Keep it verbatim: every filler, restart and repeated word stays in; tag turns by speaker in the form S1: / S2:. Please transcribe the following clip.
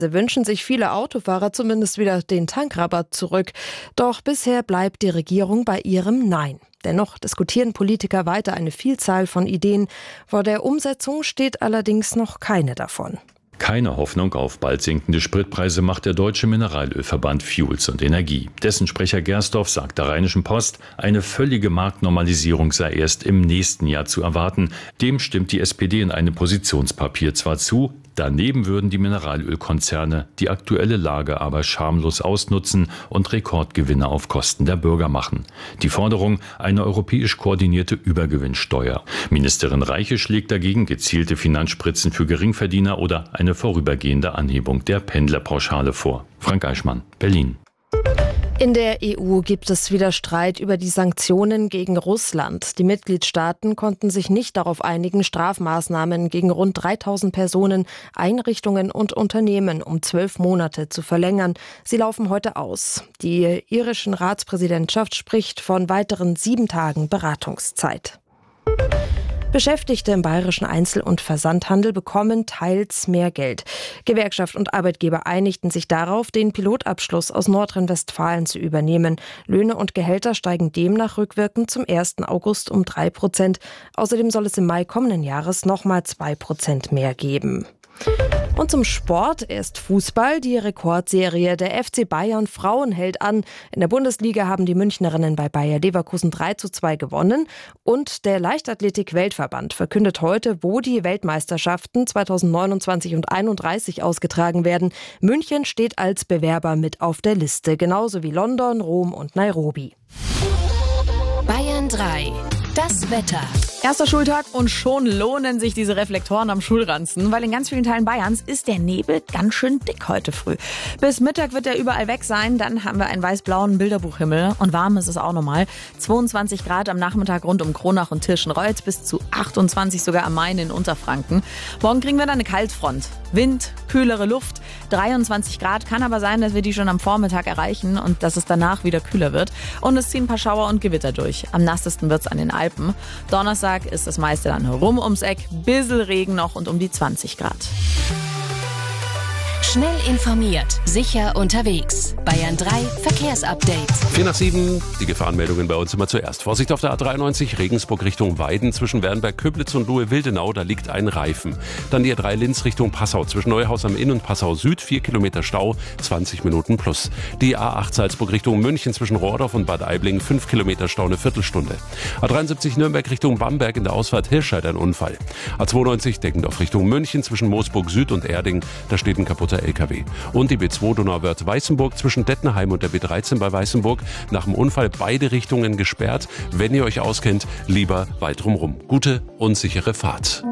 S1: Sie wünschen sich viele Autofahrer zumindest wieder den Tankrabatt zurück. Doch bisher bleibt die Regierung bei ihrem Nein. Dennoch diskutieren Politiker weiter eine Vielzahl von Ideen. Vor der Umsetzung steht allerdings noch keine davon.
S2: Keine Hoffnung auf bald sinkende Spritpreise macht der Deutsche Mineralölverband Fuels und Energie. Dessen Sprecher Gersdorf sagt der Rheinischen Post, eine völlige Marktnormalisierung sei erst im nächsten Jahr zu erwarten. Dem stimmt die S P D in einem Positionspapier zwar zu, daneben würden die Mineralölkonzerne die aktuelle Lage aber schamlos ausnutzen und Rekordgewinne auf Kosten der Bürger machen. Die Forderung, eine europäisch koordinierte Übergewinnsteuer. Ministerin Reiche schlägt dagegen gezielte Finanzspritzen für Geringverdiener oder eine vorübergehende Anhebung der Pendlerpauschale vor. Frank Eichmann, Berlin.
S1: In der E U gibt es wieder Streit über die Sanktionen gegen Russland. Die Mitgliedstaaten konnten sich nicht darauf einigen, Strafmaßnahmen gegen rund dreitausend Personen, Einrichtungen und Unternehmen um zwölf Monate zu verlängern. Sie laufen heute aus. Die irischen Ratspräsidentschaft spricht von weiteren sieben Tagen Beratungszeit. Beschäftigte im bayerischen Einzel- und Versandhandel bekommen teils mehr Geld. Gewerkschaft und Arbeitgeber einigten sich darauf, den Pilotabschluss aus Nordrhein-Westfalen zu übernehmen. Löhne und Gehälter steigen demnach rückwirkend zum ersten August um drei Prozent. Außerdem soll es im Mai kommenden Jahres nochmal zwei Prozent mehr geben. Und zum Sport erst Fußball. Die Rekordserie der F C Bayern Frauen hält an. In der Bundesliga haben die Münchnerinnen bei Bayer Leverkusen drei zu zwei gewonnen. Und der Leichtathletik-Weltverband verkündet heute, wo die Weltmeisterschaften zweitausendneunundzwanzig und einunddreißig ausgetragen werden. München steht als Bewerber mit auf der Liste, genauso wie London, Rom und Nairobi.
S3: Bayern drei. Das Wetter.
S4: Erster Schultag und schon lohnen sich diese Reflektoren am Schulranzen, weil in ganz vielen Teilen Bayerns ist der Nebel ganz schön dick heute früh. Bis Mittag wird er überall weg sein, dann haben wir einen weiß-blauen Bilderbuchhimmel und warm ist es auch nochmal. zweiundzwanzig Grad am Nachmittag rund um Kronach und Tirschenreuth, bis zu achtundzwanzig sogar am Main in Unterfranken. Morgen kriegen wir dann eine Kaltfront. Wind, kühlere Luft, dreiundzwanzig Grad, kann aber sein, dass wir die schon am Vormittag erreichen und dass es danach wieder kühler wird. Und es ziehen ein paar Schauer und Gewitter durch. Am nassesten wird es an den Alpen. Donnerstag ist das meiste dann rum ums Eck, bissel Regen noch und um die zwanzig Grad.
S3: Schnell informiert, sicher unterwegs. Bayern drei Verkehrsupdate.
S5: vier nach sieben, die Gefahrenmeldungen bei uns immer zuerst. Vorsicht auf der A dreiundneunzig, Regensburg Richtung Weiden, zwischen Wernberg-Köblitz und Lohe-Wildenau, da liegt ein Reifen. Dann die A drei Linz Richtung Passau, zwischen Neuhaus am Inn und Passau Süd, vier Kilometer Stau, zwanzig Minuten plus. Die A acht Salzburg Richtung München, zwischen Rohrdorf und Bad Aibling, fünf Kilometer Stau, eine Viertelstunde. A dreiundsiebzig Nürnberg Richtung Bamberg, in der Ausfahrt Hirscheid ein Unfall. A zweiundneunzig Deckendorf Richtung München, zwischen Moosburg Süd und Erding, da steht ein kaputter L K W. Und die B zwei Donauwörth-Weißenburg zwischen Dettenheim und der B dreizehn bei Weißenburg. Nach dem Unfall beide Richtungen gesperrt. Wenn ihr euch auskennt, lieber weit drumrum. Gute und sichere Fahrt.